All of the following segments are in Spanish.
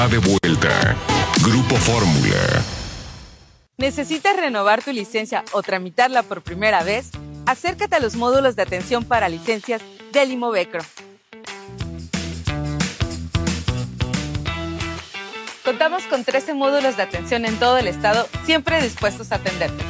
De vuelta. Grupo Fórmula. ¿Necesitas renovar tu licencia o tramitarla por primera vez? Acércate a los módulos de atención para licencias del Imovecro. Contamos con 13 módulos de atención en todo el estado, siempre dispuestos a atenderte.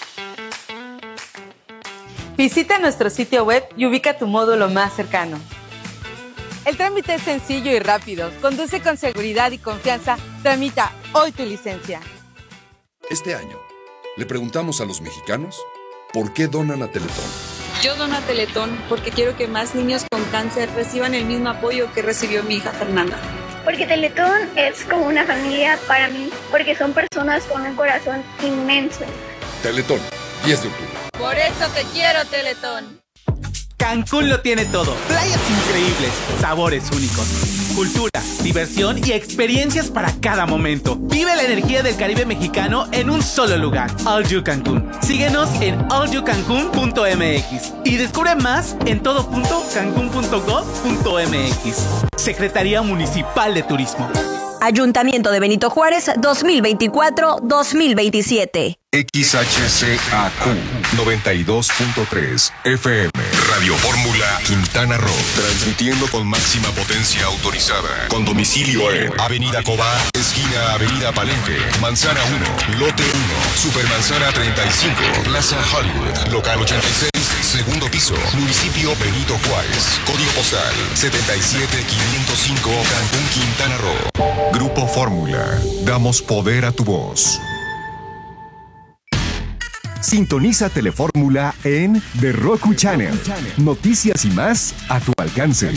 Visita nuestro sitio web y ubica tu módulo más cercano. El trámite es sencillo y rápido. Conduce con seguridad y confianza. Tramita hoy tu licencia. Este año, le preguntamos a los mexicanos por qué donan a Teletón. Yo dono a Teletón porque quiero que más niños con cáncer reciban el mismo apoyo que recibió mi hija Fernanda. Porque Teletón es como una familia para mí, porque son personas con un corazón inmenso. Teletón, 10 de octubre. Por eso te quiero, Teletón. Cancún lo tiene todo. Playas increíbles, sabores únicos, cultura, diversión y experiencias para cada momento. Vive la energía del Caribe mexicano en un solo lugar. All You Cancún. Síguenos en allyoucancun.mx y descubre más en todo.cancun.gov.mx. Secretaría Municipal de Turismo. Ayuntamiento de Benito Juárez 2024-2027. XHCAQ 92.3 FM. Radio Fórmula Quintana Roo. Transmitiendo con máxima potencia autorizada. Con domicilio en Avenida Cobá, esquina Avenida Palenque, Manzana 1, Lote 1, Supermanzana 35, Plaza Hollywood, Local 86, segundo piso, Municipio Benito Juárez. Código postal 77505, Cancún, Quintana Roo. Grupo Fórmula. Damos poder a tu voz. Sintoniza Telefórmula en The Roku Channel. Noticias y más a tu alcance.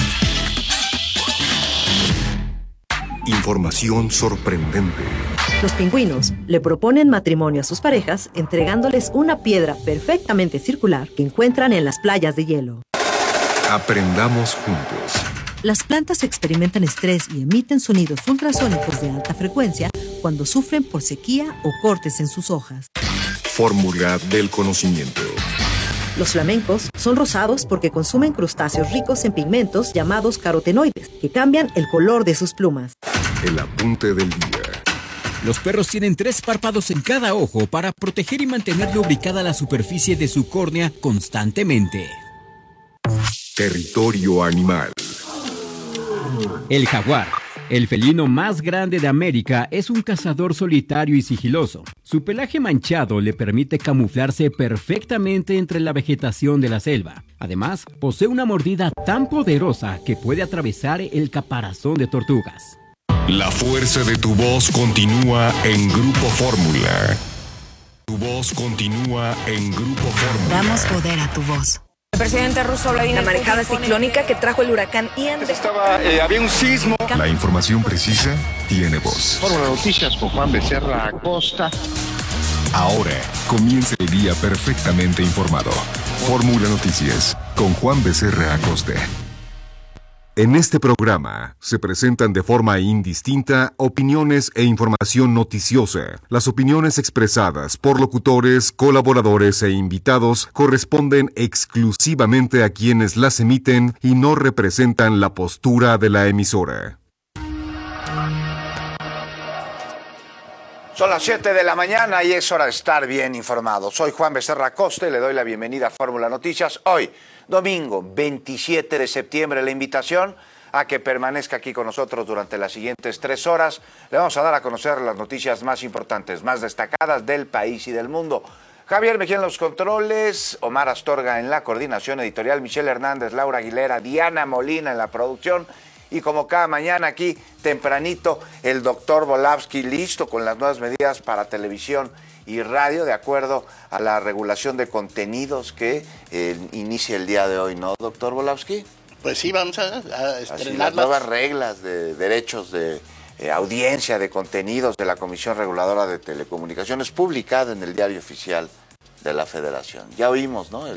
Información sorprendente. Los pingüinos le proponen matrimonio a sus parejas entregándoles una piedra perfectamente circular que encuentran en las playas de hielo. Aprendamos juntos. Las plantas experimentan estrés y emiten sonidos ultrasónicos de alta frecuencia cuando sufren por sequía o cortes en sus hojas. Fórmula del conocimiento. Los flamencos son rosados porque consumen crustáceos ricos en pigmentos llamados carotenoides, que cambian el color de sus plumas. El apunte del día. Los perros tienen 3 párpados en cada ojo para proteger y mantener lubricada la superficie de su córnea constantemente. Territorio animal. El jaguar, el felino más grande de América, es un cazador solitario y sigiloso. Su pelaje manchado le permite camuflarse perfectamente entre la vegetación de la selva. Además, posee una mordida tan poderosa que puede atravesar el caparazón de tortugas. La fuerza de tu voz continúa en Grupo Fórmula. Tu voz continúa en Grupo Fórmula. Damos poder a tu voz. El presidente ruso Vladimir La marejada ciclónica que trajo el huracán Ian. Había un sismo. La información precisa tiene voz. Fórmula Noticias con Juan Becerra Acosta. Ahora comienza el día perfectamente informado. Fórmula Noticias con Juan Becerra Acosta. En este programa se presentan de forma indistinta opiniones e información noticiosa. Las opiniones expresadas por locutores, colaboradores e invitados corresponden exclusivamente a quienes las emiten y no representan la postura de la emisora. Son las 7 de la mañana y es hora de estar bien informado. Soy Juan Becerra Acosta y le doy la bienvenida a Fórmula Noticias. Hoy, domingo 27 de septiembre, la invitación a que permanezca aquí con nosotros durante las siguientes 3 horas. Le vamos a dar a conocer las noticias más importantes, más destacadas del país y del mundo. Javier Mejía en los controles, Omar Astorga en la coordinación editorial, Michelle Hernández, Laura Aguilera, Diana Molina en la producción. Y como cada mañana aquí, tempranito, el doctor Volavsky listo con las nuevas medidas para televisión y radio, de acuerdo a la regulación de contenidos que inicia el día de hoy, ¿no, doctor Volavsky? Pues sí, vamos a estrenar las nuevas reglas de derechos de audiencia de contenidos de la Comisión Reguladora de Telecomunicaciones, publicada en el Diario Oficial de la Federación. Ya oímos, ¿no?,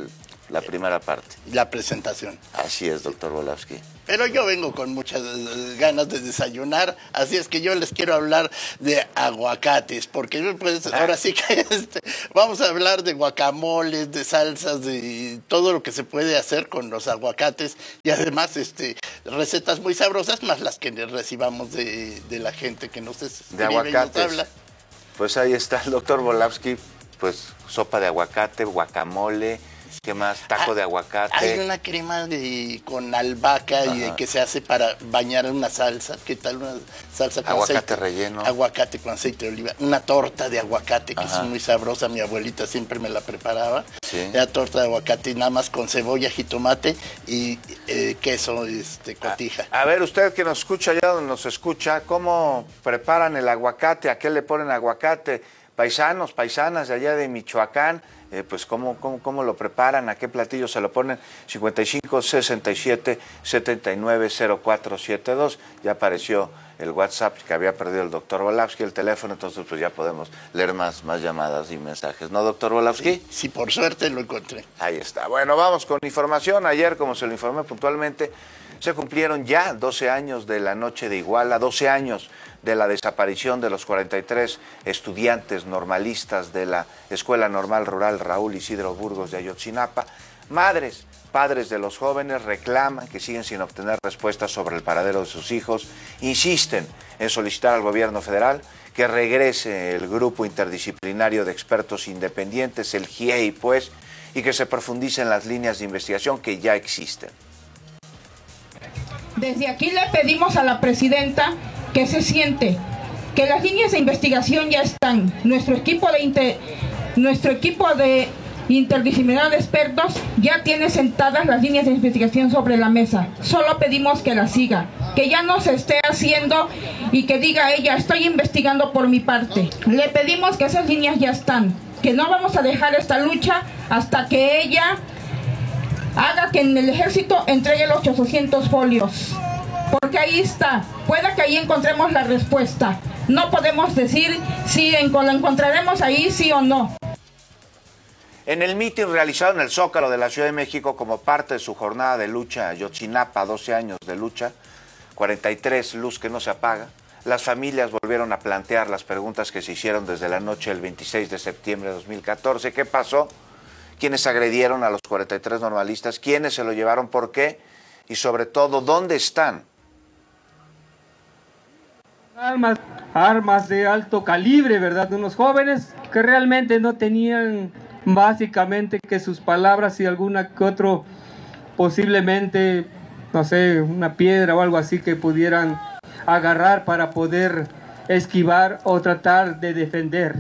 la primera parte. La presentación. Así es, doctor Volavsky. Pero yo vengo con muchas ganas de desayunar, así es que yo les quiero hablar de aguacates, porque pues ahora sí que vamos a hablar de guacamoles, de salsas, de todo lo que se puede hacer con los aguacates y además recetas muy sabrosas, más las que recibamos de la gente que nos escribe de aguacates. Y nos habla. Pues ahí está el doctor Volavsky, pues sopa de aguacate, guacamole. ¿Qué más? Taco de aguacate. Hay una crema con albahaca y que se hace para bañar en una salsa. ¿Qué tal una salsa con aguacate relleno? Aguacate con aceite de oliva. Una torta de aguacate que es muy sabrosa. Mi abuelita siempre me la preparaba. Sí. La torta de aguacate nada más con cebolla, jitomate y queso, cotija. A ver, usted que nos escucha allá donde nos escucha, ¿cómo preparan el aguacate? ¿A qué le ponen aguacate? Paisanos, paisanas de allá de Michoacán, pues ¿cómo lo preparan? ¿A qué platillo se lo ponen? 55 67 79 0472. Ya apareció el WhatsApp que había perdido el doctor Volavsky, el teléfono, entonces pues ya podemos leer más llamadas y mensajes. ¿No, doctor Volavsky? Sí, por suerte lo encontré. Ahí está. Bueno, vamos con información. Ayer, como se lo informé puntualmente, se cumplieron ya 12 años de la noche de Iguala, 12 años de la desaparición de los 43 estudiantes normalistas de la Escuela Normal Rural Raúl Isidro Burgos de Ayotzinapa. Madres, padres de los jóvenes reclaman que siguen sin obtener respuestas sobre el paradero de sus hijos, insisten en solicitar al gobierno federal que regrese el grupo interdisciplinario de expertos independientes, el GIEI, pues, y que se profundice en las líneas de investigación que ya existen. Desde aquí le pedimos a la presidenta que se siente, que las líneas de investigación ya están. Nuestro equipo de interdisciplinario de expertos ya tiene sentadas las líneas de investigación sobre la mesa. Solo pedimos que las siga, que ya no se esté haciendo y que diga ella, estoy investigando por mi parte. Le pedimos que esas líneas ya están, que no vamos a dejar esta lucha hasta que ella haga que en el ejército entregue los 800 folios. Porque ahí está, pueda que ahí encontremos la respuesta. No podemos decir si la encontraremos ahí, sí o no. En el mitin realizado en el Zócalo de la Ciudad de México como parte de su jornada de lucha Ayotzinapa, 12 años de lucha, 43, luz que no se apaga, las familias volvieron a plantear las preguntas que se hicieron desde la noche del 26 de septiembre de 2014. ¿Qué pasó? ¿Quiénes agredieron a los 43 normalistas? ¿Quiénes se lo llevaron? ¿Por qué? Y sobre todo, ¿dónde están? Armas de alto calibre, ¿verdad? De unos jóvenes que realmente no tenían básicamente que sus palabras y alguna que otro, posiblemente, no sé, una piedra o algo así que pudieran agarrar para poder esquivar o tratar de defender.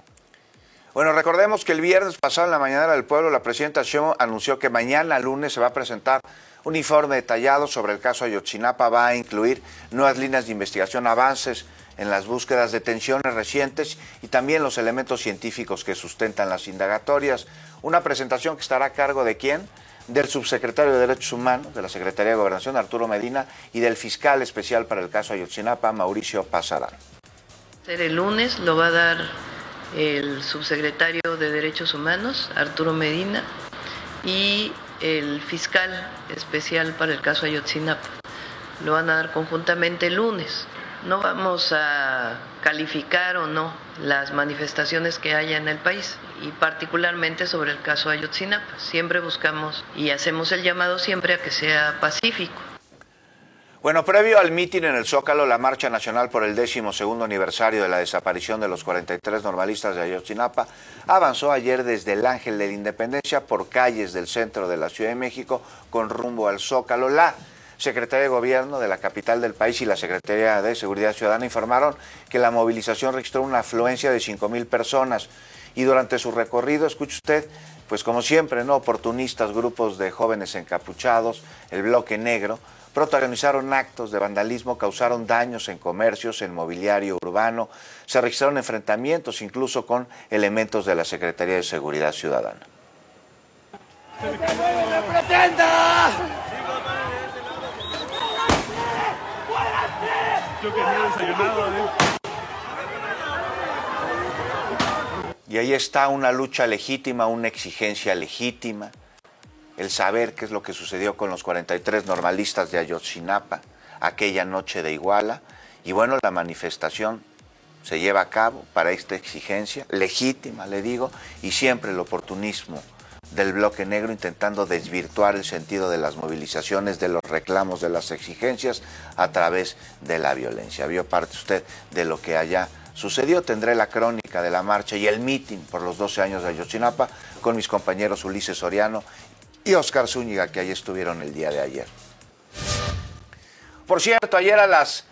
Bueno, recordemos que el viernes pasado en la mañana del pueblo, la presidenta Sheinbaum anunció que mañana lunes se va a presentar un informe detallado sobre el caso Ayotzinapa. Va a incluir nuevas líneas de investigación, avances en las búsquedas, detenciones recientes y también los elementos científicos que sustentan las indagatorias. Una presentación que estará a cargo ¿de quién? Del subsecretario de Derechos Humanos de la Secretaría de Gobernación, Arturo Medina, y del fiscal especial para el caso Ayotzinapa, Mauricio Pazarán. El lunes lo va a dar el subsecretario de Derechos Humanos, Arturo Medina, y el fiscal especial para el caso Ayotzinapa. Lo van a dar conjuntamente el lunes. No vamos a calificar o no las manifestaciones que haya en el país y particularmente sobre el caso Ayotzinapa. Siempre buscamos y hacemos el llamado siempre a que sea pacífico. Bueno, previo al mitin en el Zócalo, la Marcha Nacional por el 12º aniversario de la desaparición de los 43 normalistas de Ayotzinapa avanzó ayer desde el Ángel de la Independencia por calles del centro de la Ciudad de México con rumbo al Zócalo. La Secretaría de Gobierno de la capital del país y la Secretaría de Seguridad Ciudadana informaron que la movilización registró una afluencia de 5,000 personas y durante su recorrido, escuche usted, pues como siempre, ¿no? Oportunistas, grupos de jóvenes encapuchados, el Bloque Negro, protagonizaron actos de vandalismo, causaron daños en comercios, en mobiliario urbano, se registraron enfrentamientos incluso con elementos de la Secretaría de Seguridad Ciudadana. Y ahí está una lucha legítima, una exigencia legítima el saber qué es lo que sucedió con los 43 normalistas de Ayotzinapa aquella noche de Iguala. Y bueno, la manifestación se lleva a cabo para esta exigencia, legítima, le digo, y siempre el oportunismo del bloque negro intentando desvirtuar el sentido de las movilizaciones, de los reclamos, de las exigencias a través de la violencia. Vio parte usted de lo que allá sucedió. Tendré la crónica de la marcha y el mitin por los 12 años de Ayotzinapa con mis compañeros Ulises Soriano y Oscar Zúñiga, que ahí estuvieron el día de ayer. Por cierto, ayer a las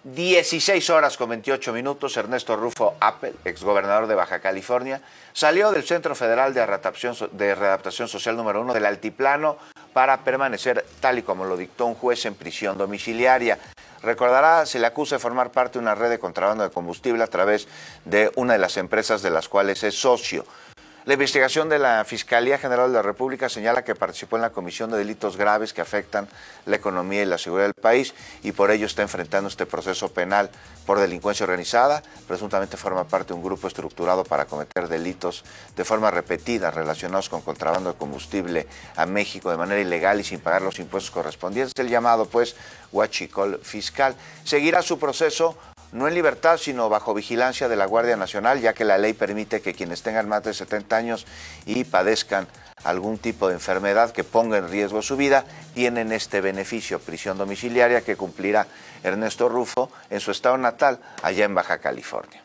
16:28, Ernesto Rufo Appel, exgobernador de Baja California, salió del Centro Federal de Readaptación Social número 1 del Altiplano para permanecer, tal y como lo dictó un juez, en prisión domiciliaria. Recordará, se le acusa de formar parte de una red de contrabando de combustible a través de una de las empresas de las cuales es socio. La investigación de la Fiscalía General de la República señala que participó en la comisión de delitos graves que afectan la economía y la seguridad del país y por ello está enfrentando este proceso penal por delincuencia organizada. Presuntamente forma parte de un grupo estructurado para cometer delitos de forma repetida relacionados con contrabando de combustible a México de manera ilegal y sin pagar los impuestos correspondientes. El llamado, pues, huachicol fiscal. Seguirá su proceso no en libertad, sino bajo vigilancia de la Guardia Nacional, ya que la ley permite que quienes tengan más de 70 años y padezcan algún tipo de enfermedad que ponga en riesgo su vida, tienen este beneficio, prisión domiciliaria, que cumplirá Ernesto Rufo en su estado natal, allá en Baja California.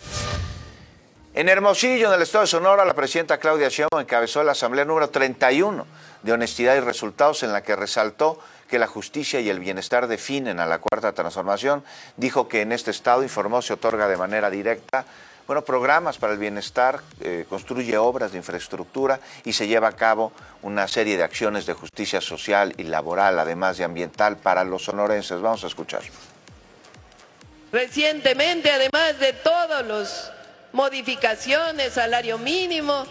En Hermosillo, en el estado de Sonora, la presidenta Claudia Sheinbaum encabezó la asamblea número 31 de Honestidad y Resultados, en la que resaltó que la justicia y el bienestar definen a la Cuarta Transformación. Dijo que en este estado, informó, se otorga de manera directa programas para el bienestar, construye obras de infraestructura y se lleva a cabo una serie de acciones de justicia social y laboral, además de ambiental, para los sonorenses. Vamos a escuchar. Recientemente, además de todas las modificaciones, salario mínimo,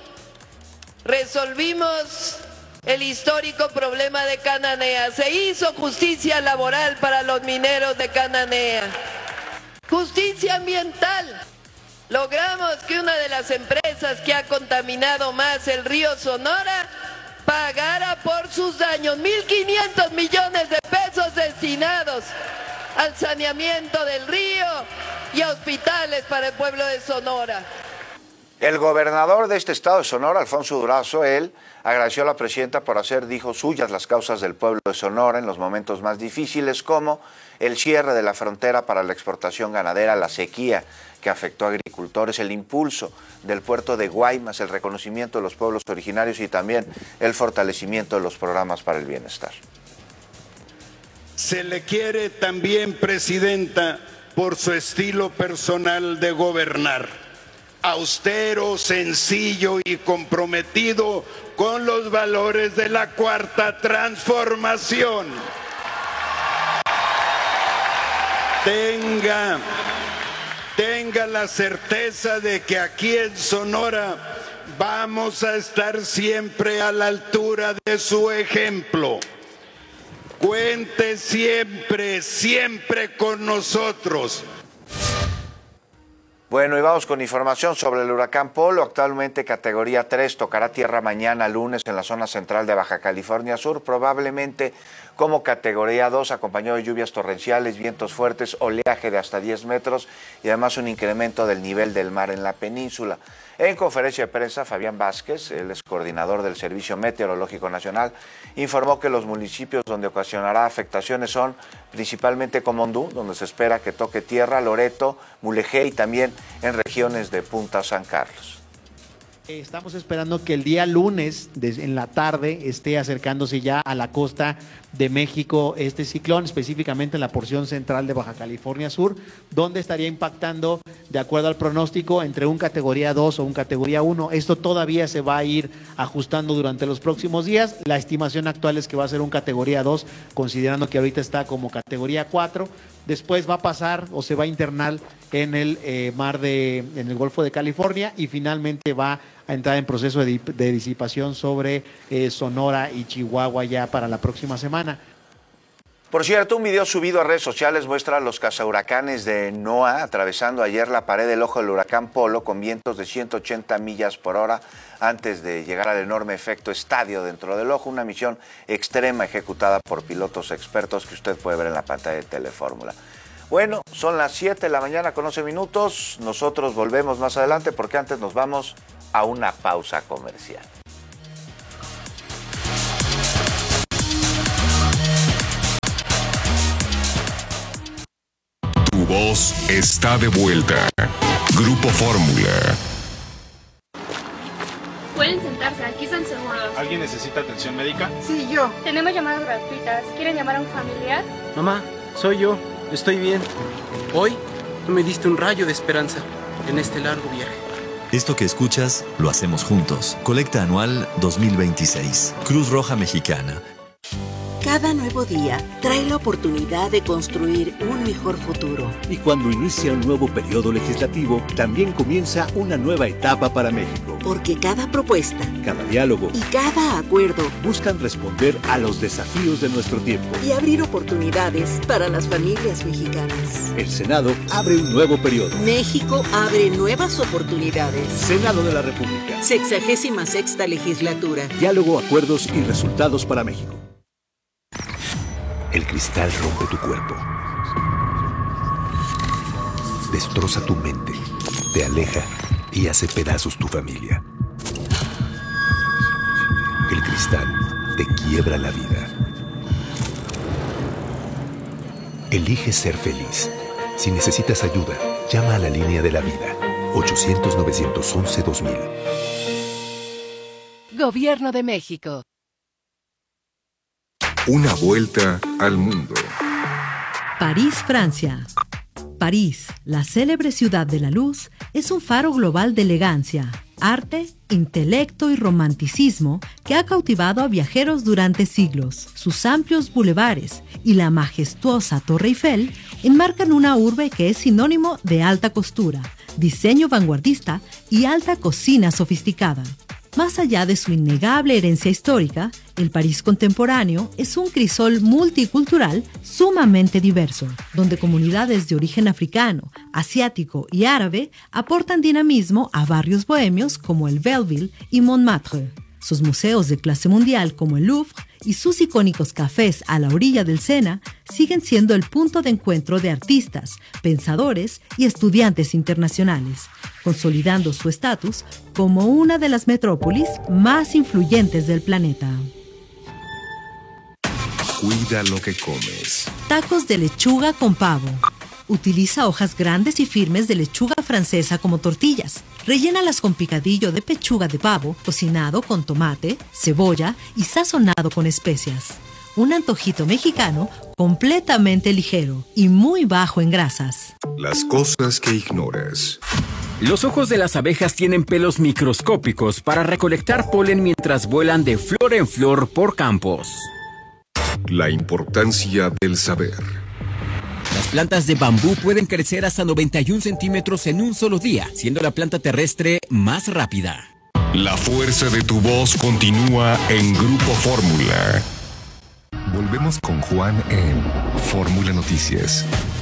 resolvimos el histórico problema de Cananea. Se hizo justicia laboral para los mineros de Cananea. Justicia ambiental. Logramos que una de las empresas que ha contaminado más el río Sonora pagara por sus daños 1.500 millones de pesos destinados al saneamiento del río y a hospitales para el pueblo de Sonora. El gobernador de este estado de Sonora, Alfonso Durazo, él agradeció a la presidenta por hacer, dijo, suyas las causas del pueblo de Sonora en los momentos más difíciles, como el cierre de la frontera para la exportación ganadera, la sequía que afectó a agricultores, el impulso del puerto de Guaymas, el reconocimiento de los pueblos originarios y también el fortalecimiento de los programas para el bienestar. Se le quiere también, presidenta, por su estilo personal de gobernar, austero, sencillo y comprometido con los valores de la Cuarta Transformación. Tenga la certeza de que aquí en Sonora vamos a estar siempre a la altura de su ejemplo. Cuente siempre, siempre con nosotros. Bueno, y vamos con información sobre el huracán Polo, actualmente categoría 3, tocará tierra mañana lunes en la zona central de Baja California Sur, probablemente como categoría 2, acompañado de lluvias torrenciales, vientos fuertes, oleaje de hasta 10 metros y además un incremento del nivel del mar en la península. En conferencia de prensa, Fabián Vázquez, el ex coordinador del Servicio Meteorológico Nacional, informó que los municipios donde ocasionará afectaciones son principalmente Comondú, donde se espera que toque tierra, Loreto, Mulegé y también en regiones de Punta San Carlos. Estamos esperando que el día lunes, en la tarde, esté acercándose ya a la costa de México este ciclón, específicamente en la porción central de Baja California Sur, donde estaría impactando, de acuerdo al pronóstico, entre un categoría 2 o un categoría 1. Esto todavía se va a ir ajustando durante los próximos días. La estimación actual es que va a ser un categoría 2, considerando que ahorita está como categoría 4. Después va a pasar o se va a internar en el en el Golfo de California y finalmente va a entrar en proceso de disipación sobre Sonora y Chihuahua ya para la próxima semana. Por cierto, un video subido a redes sociales muestra a los cazahuracanes de NOAA atravesando ayer la pared del ojo del huracán Polo con vientos de 180 millas por hora antes de llegar al enorme efecto estadio dentro del ojo, una misión extrema ejecutada por pilotos expertos que usted puede ver en la pantalla de Telefórmula. Bueno, son las 7 de la mañana con 11 minutos, nosotros volvemos más adelante porque antes nos vamos a una pausa comercial. Tu voz está de vuelta. Grupo Fórmula. Pueden sentarse, aquí están seguros. ¿Alguien necesita atención médica? Sí, yo. Tenemos llamadas gratuitas. ¿Quieren llamar a un familiar? Mamá, soy yo. Estoy bien. Hoy tú me diste un rayo de esperanza en este largo viaje. Esto que escuchas, lo hacemos juntos. Colecta anual 2026. Cruz Roja Mexicana. Cada nuevo día trae la oportunidad de construir un mejor futuro. Y cuando inicia un nuevo periodo legislativo, también comienza una nueva etapa para México. Porque cada propuesta, cada diálogo y cada acuerdo buscan responder a los desafíos de nuestro tiempo y abrir oportunidades para las familias mexicanas. El Senado abre un nuevo periodo. México abre nuevas oportunidades. Senado de la República. 66ª legislatura. Diálogo, acuerdos y resultados para México. El cristal rompe tu cuerpo, destroza tu mente, te aleja y hace pedazos tu familia. El cristal te quiebra la vida. Elige ser feliz. Si necesitas ayuda, llama a la línea de la vida. 800-911-2000. Gobierno de México. Una vuelta al mundo. París, Francia. París, la célebre ciudad de la luz, es un faro global de elegancia, arte, intelecto y romanticismo que ha cautivado a viajeros durante siglos. Sus amplios bulevares y la majestuosa Torre Eiffel enmarcan una urbe que es sinónimo de alta costura, diseño vanguardista y alta cocina sofisticada. Más allá de su innegable herencia histórica, el París contemporáneo es un crisol multicultural sumamente diverso, donde comunidades de origen africano, asiático y árabe aportan dinamismo a barrios bohemios como el Belleville y Montmartre. Sus museos de clase mundial como el Louvre y sus icónicos cafés a la orilla del Sena siguen siendo el punto de encuentro de artistas, pensadores y estudiantes internacionales, consolidando su estatus como una de las metrópolis más influyentes del planeta. Cuida lo que comes. Tacos de lechuga con pavo. Utiliza hojas grandes y firmes de lechuga francesa como tortillas. Rellénalas con picadillo de pechuga de pavo, cocinado con tomate, cebolla y sazonado con especias. Un antojito mexicano completamente ligero y muy bajo en grasas. Las cosas que ignoras. Los ojos de las abejas tienen pelos microscópicos para recolectar polen mientras vuelan de flor en flor por campos. La importancia del saber. Las plantas de bambú pueden crecer hasta 91 centímetros en un solo día, siendo la planta terrestre más rápida. La fuerza de tu voz continúa en Grupo Fórmula. Volvemos con Juan en Fórmula Noticias.